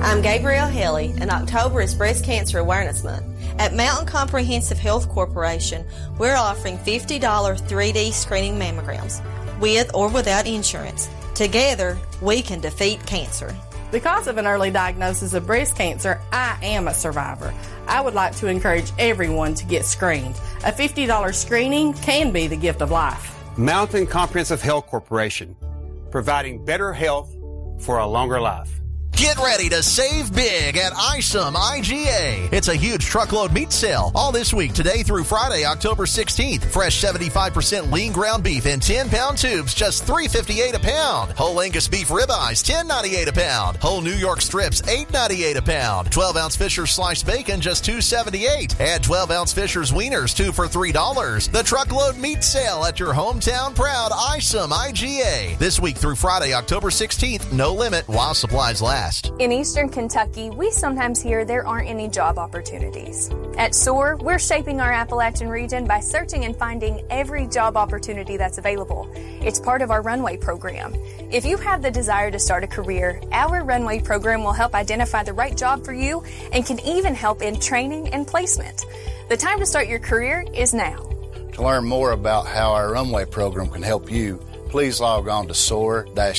I'm Gabrielle Haley, and October is Breast Cancer Awareness Month. At Mountain Comprehensive Health Corporation, we're offering $50 3D screening mammograms, with or without insurance. Together, we can defeat cancer. Because of an early diagnosis of breast cancer, I am a survivor. I would like to encourage everyone to get screened. A $50 screening can be the gift of life. Mountain Comprehensive Health Corporation, providing better health for a longer life. Get ready to save big at ISOM IGA. It's a huge truckload meat sale all this week, today through Friday, October 16th. Fresh 75% lean ground beef in 10-pound tubes, just $3.58 a pound. Whole Angus beef ribeyes, $10.98 a pound. Whole New York strips, $8.98 a pound. 12-ounce Fisher's sliced bacon, just $2.78. Add 12-ounce Fisher's wieners, 2 for $3. The truckload meat sale at your hometown proud ISOM IGA. This week through Friday, October 16th, no limit while supplies last. In Eastern Kentucky, we sometimes hear there aren't any job opportunities. At SOAR, we're shaping our Appalachian region by searching and finding every job opportunity that's available. It's part of our Runway program. If you have the desire to start a career, our Runway program will help identify the right job for you and can even help in training and placement. The time to start your career is now. To learn more about how our Runway program can help you, please log on to soar